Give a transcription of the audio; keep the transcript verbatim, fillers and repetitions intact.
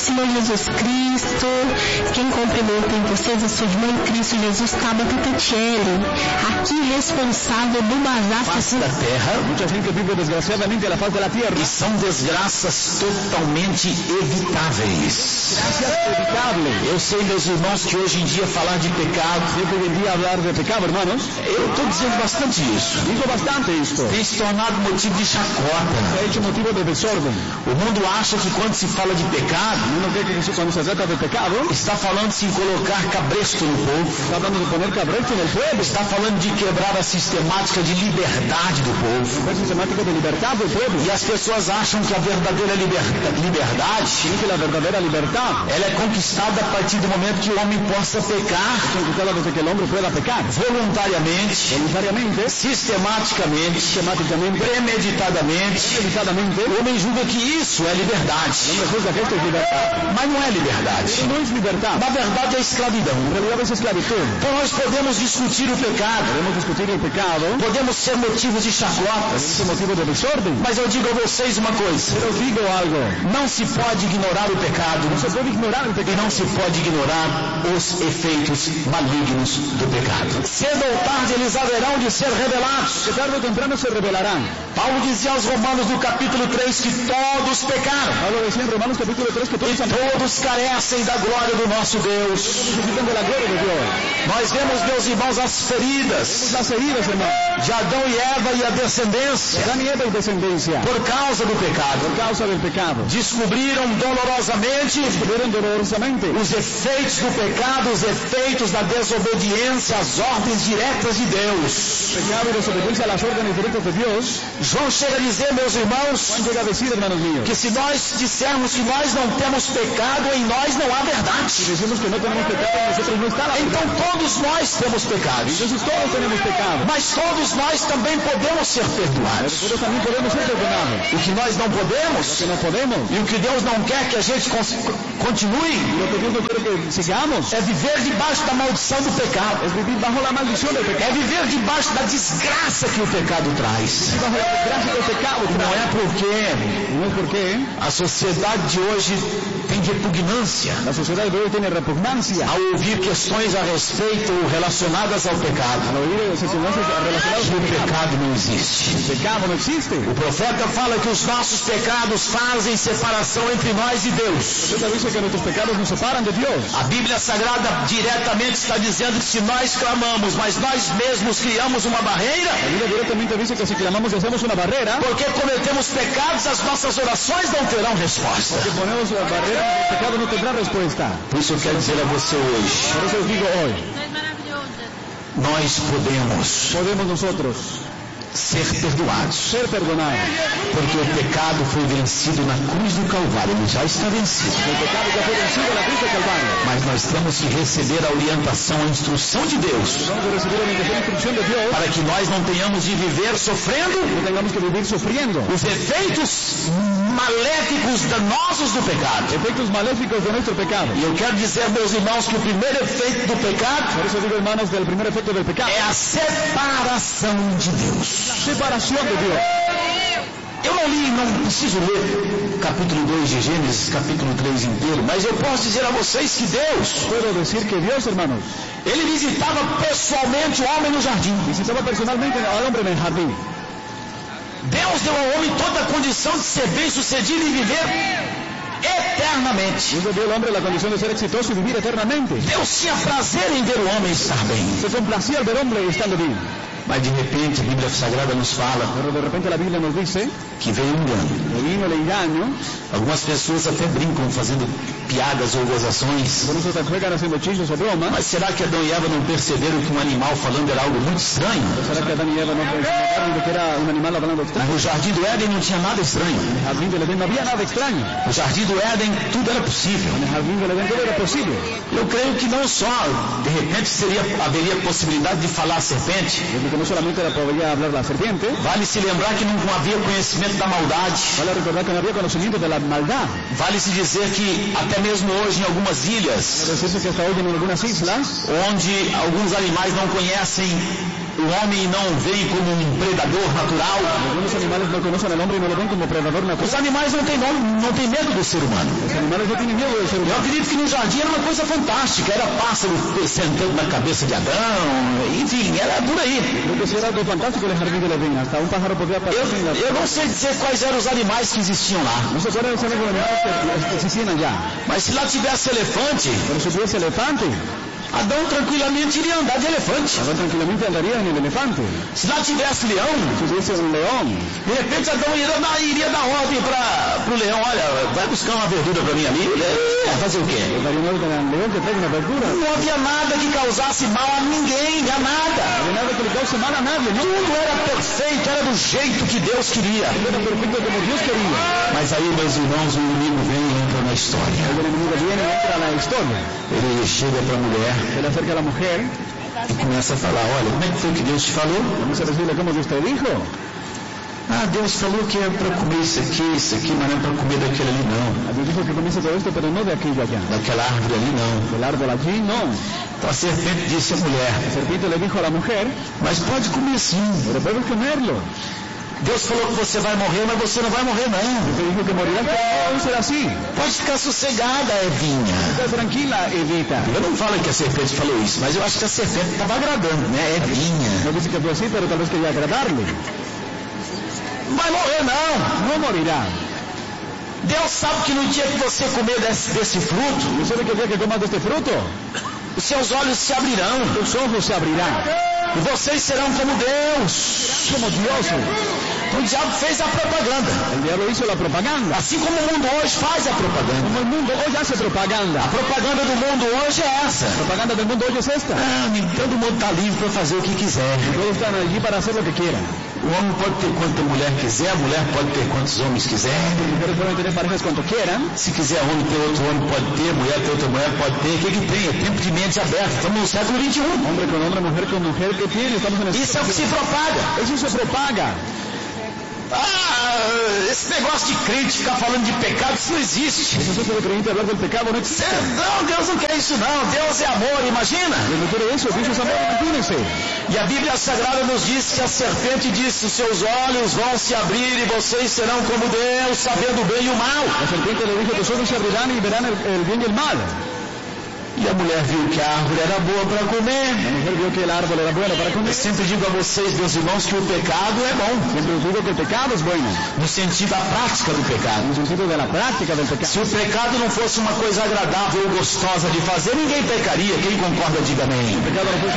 Senhor Jesus Cristo. Quem cumprimenta em vocês é sua irmã em Cristo Jesus, Tabata Tatiele, aqui responsável do bazar face da terra. Muita gente vive desgraciadamente a face da terra. E são desgraças totalmente evitáveis. Eu sei, meus irmãos, que hoje em dia falar de pecado, hoje em dia falar de pecado, irmãos, eu estou dizendo bastante isso. Digo bastante isso. Tem se tornado motivo de chacota. É hecho motivo de desordem. O mundo acha que quando se fala de pecado, não quer que quando se trata de pecado, está falando-se em colocar cabresto no povo. Está falando de poner cabresto no povo. Está falando de quebrar a sistemática de liberdade do povo. A sistemática de liberdade do povo. E as pessoas acham que a verdadeira liberdade, liberdade, que a verdadeira liberdade, ela é conquistada a partir do momento que o homem possa pecar, conquistada desde que o homem pueda pecar, voluntariamente, voluntariamente, sistematicamente, sistematicamente, premeditadamente, premeditadamente. O homem julga que isso é liberdade. Mas não é liberdade. Não é liberdade. Na verdade é escravidão. É escravidão. Então nós podemos discutir o pecado. Podemos discutir o pecado. Podemos ser motivos de chacotas. Ser motivo de desordem. Mas eu digo a vocês uma coisa. Eu digo algo. Não se pode ignorar o pecado. Não se pode ignorar o pecado. E não se pode ignorar os efeitos malignos do pecado. Cedo ou tarde eles haverão de ser revelados. Que tarde ou temprano se revelarão. Paulo dizia aos Romanos no capítulo três que todos pecaram. Paulo dizia em Romanos capítulo três que todos, e todos carecem da glória do nosso Deus. Da glória de Deus. Nós vemos, meus irmãos, as feridas. As feridas, irmão. De Adão e Eva e a descendência. Adão e Eva e descendência. Por causa do pecado. Por causa do pecado. Descobriram dolorosamente. Descobriram dolorosamente. Os efeitos do pecado, os efeitos da desobediência às ordens diretas de Deus. Pecado e desobediência às ordens diretas de Deus. João chega a dizer, meus irmãos, chega a dizer, irmãos meus, que se nós dissermos que nós não temos pecado, em nós não há verdade. Se dizemos que não temos pecado, em nós não está lá. Então todos nós temos pecado. Então todos temos pecado. Mas todos nós também podemos ser perdoados. Todos também podemos ser perdoados. O que nós não podemos, o que não podemos, e o que Deus não quer que a gente continue, e o que Deus não quer que sigamos, é viver debaixo da maldição do pecado. É viver bajo a maldição do pecado. É viver debaixo da desgraça que o pecado traz. Não é porque, não é porque a sociedade de hoje tem repugnância. A sociedade de hoje tem repugnância ao ouvir questões a respeito relacionadas ao pecado. Ao ouvir questões relacionadas ao pecado não existe. O pecado não existe. O profeta fala que os nossos pecados fazem separação entre nós e Deus. O profeta diz que nossos pecados nos separam de Deus. A Bíblia Sagrada diretamente está dizendo que se nós clamamos, mas nós mesmos criamos uma barreira. A Bíblia diretamente diz que se clamamos hacemos uma barreira. Porque cometemos pecados, as nossas orações não terão resposta. Porque ponemos a barreira, o pecado não terá resposta. Por isso eu quero dizer a você hoje. Por isso eu digo hoje. Nós podemos. Podemos nosotros. Ser perdoados. Ser perdonados. Porque o pecado foi vencido na cruz do Calvário. Ele já está vencido. O pecado já foi vencido na cruz do Calvário. Mas nós temos que receber a orientação, a instrução de Deus. Vamos receber a orientação, a instrução de Deus. Para que nós não tenhamos de viver sofrendo. Não tenhamos que viver sofrendo. Os efeitos maléficos danosos do pecado. Efeitos maléficos do nosso pecado. E eu quero dizer, meus irmãos, que o primeiro efeito do pecado. Por isso eu digo, irmãos, que o primeiro efeito do pecado é a separação de Deus. A separação de Deus. Eu não li, não preciso ler capítulo dois de Gênesis, capítulo três inteiro, mas eu posso dizer a vocês que Deus, puedo dizer que Deus, irmãos, ele visitava pessoalmente o homem no jardim. Visitava personalmente o homem no jardim. Deus deu ao homem toda a condição de ser bem sucedido e viver eternamente. Deus deu ao homem a condição de ser exitoso e viver eternamente. Deus tinha prazer em ver o homem estar bem. Se complacía ver o homem estando bem. Mas de repente a Bíblia Sagrada nos fala, pero de repente a Bíblia nos diz que veio um engano. Vino el engano. Algumas pessoas até brincam fazendo piadas ou gozações. Alguns até juegan haciendo chistes ou bromas. Mas será que Adão e Eva não perceberam que um animal falando era algo muito estranho? Será que Adão e Eva não perceberam que era um animal falando estranho? No jardim do Éden não tinha nada estranho. No jardim do Éden não havia nada estranho. No jardim do Éden tudo era possível. No jardim do Éden tudo era possível. Eu creio que não só, de repente seria, haveria possibilidade de falar a serpente. Eu que não somente era poderia falar da serpente. Vale se lembrar que não havia conhecimento da maldade. Vale recordar que não havia conhecimento da maldade. Vale se dizer que até mesmo hoje em algumas ilhas, que hasta hoje em algumas islas, onde alguns animais não conhecem o homem não vem como um predador natural. Algunos animales no conocen al hombre y no lo ven como predador natural. Os animais não têm nome, não têm medo do ser humano. Os animales no tienen miedo del ser Eu humano. acredito que no jardim era uma coisa fantástica, era pássaro sentando na cabeça de Adão, enfim, era por aí. Creo que sí era algo fantástico el jardín del Edén. Hasta un pájaro podía Eu, aparecer en la... eu não sei dizer quais eram os animais que existiam lá, No se pueden saber los animales que existían allá. mas se lá tivesse elefante, Pero si hubiese elefante, Adão tranquilamente iria andar de elefante. Adán tranquilamente andaría en el elefante. Se lá tivesse leão, Si hubiese un león, de repente Adão iria dar, iria dar ordem para o leão, olha, vai buscar uma verdura para mim ali, é, fazer o quê? daría un orden al león que traiga una verdura. Não havia nada que causasse mal a ninguém, a nada. No hay nada que le cause mal a nadie, ¿no? Tudo era perfeito, era do jeito que Deus queria. Era perfecto como Dios quería. Mas aí, meus irmãos, o inimigo vem e entra na história. El enemigo viene y entra a la historia. Ele chega para a mulher Él acerca a la mujer e começa a falar, olha, como é que foi que Deus te falou? comienza a decirle cómo Dios te dijo. Ah, Deus falou que é para comer isso aqui, isso aqui, mas não é para comer daquele ali não. A Dios dijo que comience todo esto, pero no de aquello allá. Daquela árvore ali não. Del árbol allí, no. Então a serpente disse à mulher, La serpiente le dijo a la mujer, mas pode comer sim. pero puedes comerlo. Deus falou que você vai morrer, mas você não vai morrer não. Te dijo que morirás, pero no será así. Pode ficar sossegada, Evinha. Estás tranquila, Evita. Eu não falo que a serpente falou isso, mas eu acho que a serpente estava agradando, né? Evinha. No dice que fue así, pero tal vez quería agradarle. Não vai morrer não. No morirá. Deus sabe que no dia que você comer desse, desse fruto, ¿No sabe que el día que comas de este fruto, os seus olhos se abrirão tus ojos se abrirán? e vocês serão como Deus. Como dioses. O diabo fez a propaganda, El diablo hizo la propaganda. assim como o mundo hoje faz a propaganda. Como el mundo hoy hace propaganda. A propaganda do mundo hoje é essa. La propaganda del mundo hoy es esta. Ah, todo mundo está livre para fazer o que quiser. Todos están allí para hacer lo que quieran. O homem pode ter quanta mulher quiser, a mulher pode ter quantos homens quiser. Las mujeres pueden tener parejas cuanto quieran. Se quiser homem ter outro homem, pode ter, mulher ter outra mulher, pode ter. O que que tem? É tempo de mente aberta. Estamos no século vinte e um. Hombre con hombre, mujer con mujer, ¿qué tiene? Estamos en el... Isso é o que se propaga. Eso se propaga. Ah, esse negócio de crente ficar falando de pecado, isso não existe. Eso es de creyente hablar del pecado, no existe. Não, Deus não quer isso não. Deus é amor, imagina. Dios no quiere eso, Dios es amor, imagínense. E a Bíblia Sagrada nos diz que a serpente disse, os seus olhos vão se abrir e vocês serão como Deus, sabendo o bem e o mal. La serpiente le dijo, tus ojos se abrirán y verán el, el bien y el mal. E a mulher viu que a árvore era boa para comer. La mujer vio que el árbol era bueno para Eu comer. sempre digo a vocês, meus irmãos, que o pecado é bom, Siempre os digo que el pecado es bueno, no sentido da prática do pecado. en el sentido de la práctica del pecado. Se o pecado não fosse uma coisa agradável ou gostosa de fazer, ninguém pecaria. Quem concorda, diga amém. El pecado no puede